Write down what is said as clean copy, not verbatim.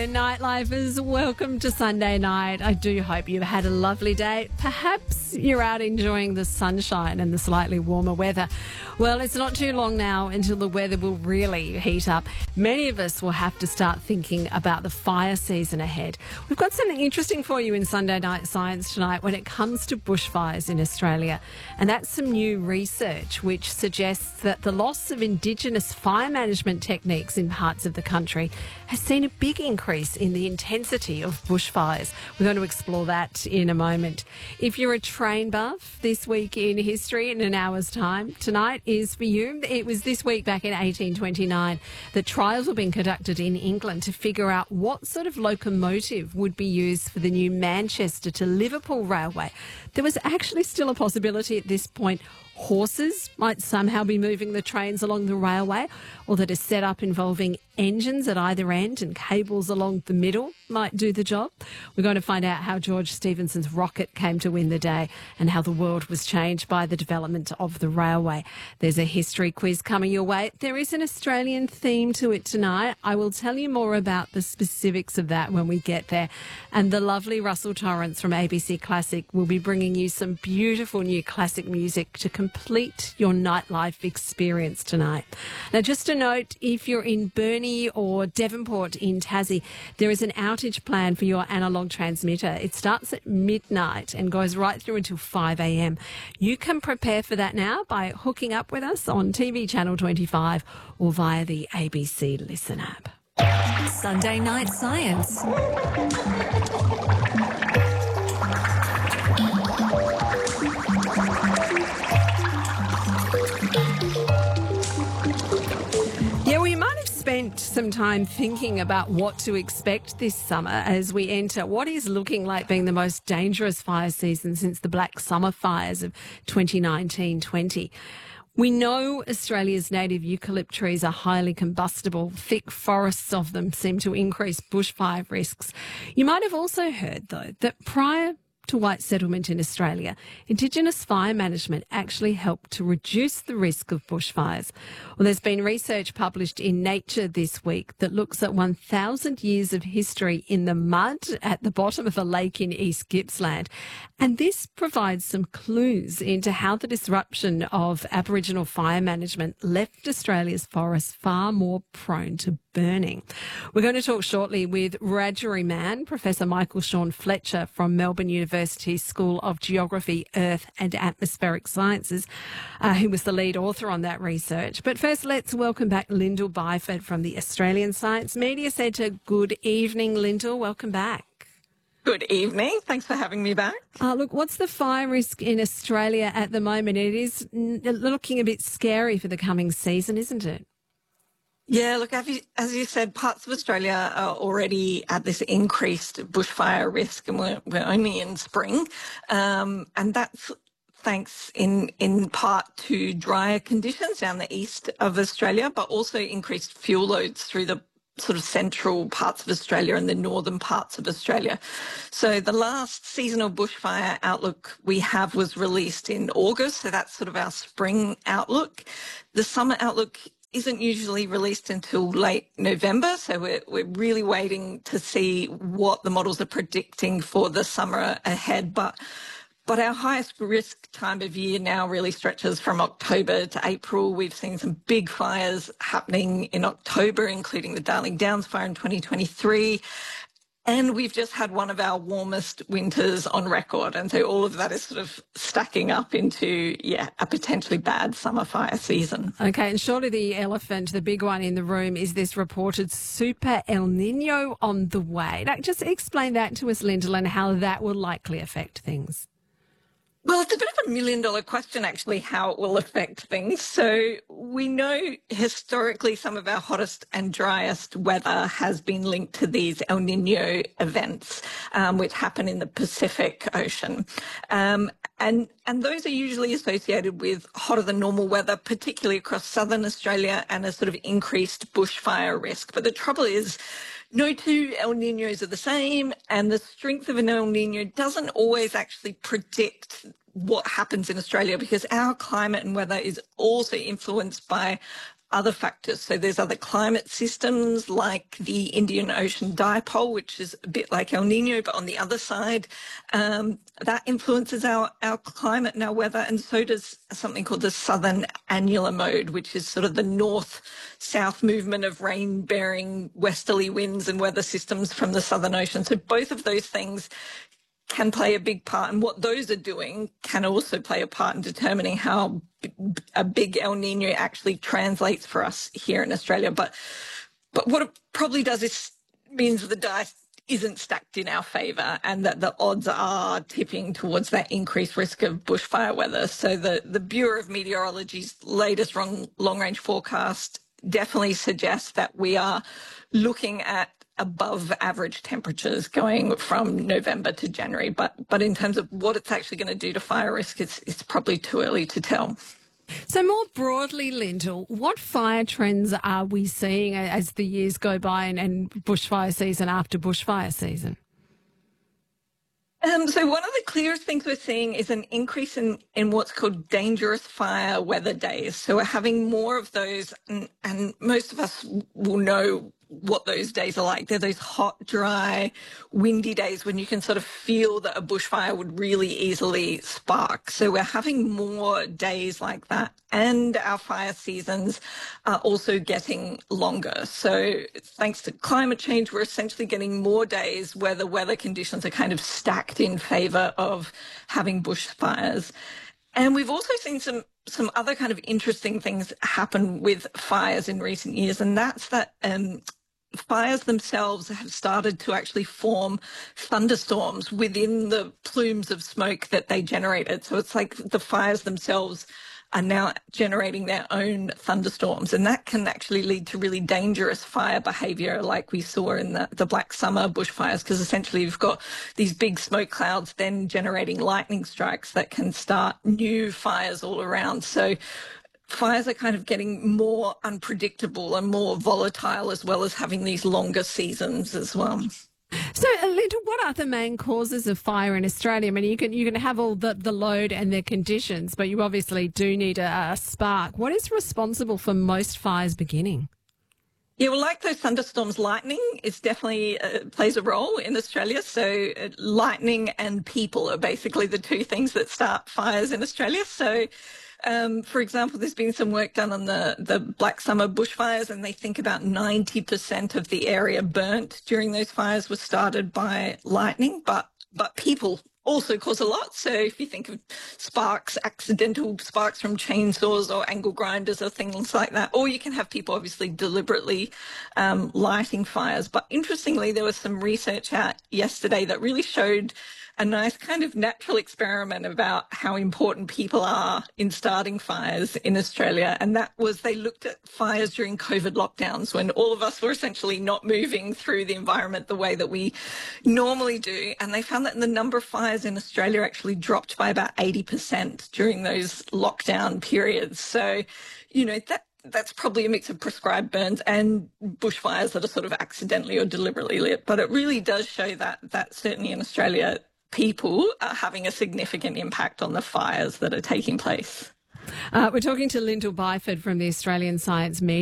Nightlifers, welcome to Sunday night. I do hope you've had a lovely day. Perhaps you're out enjoying the sunshine and the slightly warmer weather. Well, it's not too long now until the weather will really heat up. Many of us will have to start thinking about the fire season ahead. We've got something interesting for you in Sunday Night Science tonight when it comes to bushfires in Australia. And that's some new research which suggests that the loss of Indigenous fire management techniques in parts of the country has seen a big increase in the intensity of bushfires. We're going to explore that in a moment. If you're a train buff, this week in history in an hour's time, tonight is for you. It was this week back in 1829 that trials were being conducted in England to figure out what sort of locomotive would be used for the new Manchester to Liverpool railway. There was actually still a possibility at this point horses might somehow be moving the trains along the railway, or that a setup involving engines at either end and cables along the middle might do the job. We're going to find out how George Stephenson's rocket came to win the day and how the world was changed by the development of the railway. There's a history quiz coming your way. There is an Australian theme to it tonight. I will tell you more about the specifics of that when we get there. And the lovely Russell Torrance from ABC Classic will be bringing you some beautiful new classic music to complete your nightlife experience tonight. Now, just a note, if you're in Burnie or Devonport in Tassie, there is an outage plan for your analogue transmitter. It starts at midnight and goes right through until 5 a.m. You can prepare for that now by hooking up with us on TV Channel 25 or via the ABC Listen app. Sunday Night Science. Spent some time thinking about what to expect this summer as we enter what is looking like being the most dangerous fire season since the Black Summer fires of 2019-20. We know Australia's native eucalypt trees are highly combustible. Thick forests of them seem to increase bushfire risks. You might have also heard, though, that prior to white settlement in Australia, Indigenous fire management actually helped to reduce the risk of bushfires. Well, there's been research published in Nature this week that looks at 1,000 years of history in the mud at the bottom of a lake in East Gippsland. And this provides some clues into how the disruption of Aboriginal fire management left Australia's forests far more prone to burning. We're going to talk shortly with Wiradjuri man, Professor Michael Sean Fletcher from Melbourne University's School of Geography, Earth and Atmospheric Sciences, who was the lead author on that research. But first, let's welcome back Lyndall Byford from the Australian Science Media Centre. Good evening, Lyndall. Welcome back. Good evening. Thanks for having me back. Look, what's the fire risk in Australia at the moment? It is looking a bit scary for the coming season, isn't it? Yeah, look, as you said, parts of Australia are already at this increased bushfire risk, and we're only in spring. And that's thanks in part to drier conditions down the east of Australia, but also increased fuel loads through the sort of central parts of Australia and the northern parts of Australia. So the last seasonal bushfire outlook we have was released in August, so that's sort of our spring outlook. The summer outlook isn't usually released until late November, so we're really waiting to see what the models are predicting for the summer ahead. But our highest risk time of year now really stretches from October to April. We've seen some big fires happening in October, including the Darling Downs fire in 2023. And we've just had one of our warmest winters on record. And so all of that is sort of stacking up into, a potentially bad summer fire season. Okay, and surely the elephant, the big one in the room, is this reported Super El Nino on the way. Now, just explain that to us, Lyndall, and how that will likely affect things. Well, it's a bit of a million-dollar question, actually, how it will affect things. So we know historically some of our hottest and driest weather has been linked to these El Nino events, which happen in the Pacific Ocean. And those are usually associated with hotter than normal weather, particularly across southern Australia, and a sort of increased bushfire risk. But the trouble is, no two El Niños are the same, and the strength of an El Niño doesn't always actually predict what happens in Australia, because our climate and weather is also influenced by other factors. So there's other climate systems like the Indian Ocean Dipole, which is a bit like El Nino, but on the other side, that influences our climate and our weather. And so does something called the Southern Annular Mode, which is sort of the north-south movement of rain-bearing westerly winds and weather systems from the Southern Ocean. So both of those things can play a big part, and what those are doing can also play a part in determining how a big El Nino actually translates for us here in Australia. But what it probably does is means the dice isn't stacked in our favour, and that the odds are tipping towards that increased risk of bushfire weather. So the Bureau of Meteorology's latest long-range forecast definitely suggests that we are looking at above average temperatures going from November to January. But in terms of what it's actually going to do to fire risk, it's probably too early to tell. So more broadly, Lyndall, what fire trends are we seeing as the years go by and bushfire season after bushfire season? So one of the clearest things we're seeing is an increase in what's called dangerous fire weather days. So we're having more of those, and most of us will know what those days are like. They're those hot, dry, windy days when you can sort of feel that a bushfire would really easily spark. So we're having more days like that, and our fire seasons are also getting longer. So thanks to climate change, we're essentially getting more days where the weather conditions are kind of stacked in favour of having bushfires. And we've also seen some other kind of interesting things happen with fires in recent years, and that's that fires themselves have started to actually form thunderstorms within the plumes of smoke that they generated. So it's like the fires themselves are now generating their own thunderstorms, and that can actually lead to really dangerous fire behaviour like we saw in the Black Summer bushfires, because essentially you've got these big smoke clouds then generating lightning strikes that can start new fires all around. So fires are kind of getting more unpredictable and more volatile, as well as having these longer seasons as well. So, Lyndall, what are the main causes of fire in Australia? I mean, you can have all the load and the conditions, but you obviously do need a spark. What is responsible for most fires beginning? Yeah, well, like those thunderstorms, lightning is definitely plays a role in Australia. So lightning and people are basically the two things that start fires in Australia. So for example, there's been some work done on the Black Summer bushfires, and they think about 90% of the area burnt during those fires was started by lightning, but people also cause a lot. So if you think of sparks, accidental sparks from chainsaws or angle grinders or things like that, or you can have people obviously deliberately lighting fires. But interestingly, there was some research out yesterday that really showed a nice kind of natural experiment about how important people are in starting fires in Australia. And that was, they looked at fires during COVID lockdowns when all of us were essentially not moving through the environment the way that we normally do. And they found that the number of fires in Australia actually dropped by about 80% during those lockdown periods. So, you know, that's probably a mix of prescribed burns and bushfires that are sort of accidentally or deliberately lit. But it really does show that certainly in Australia, people are having a significant impact on the fires that are taking place. We're talking to Lyndall Byford from the Australian Science Media.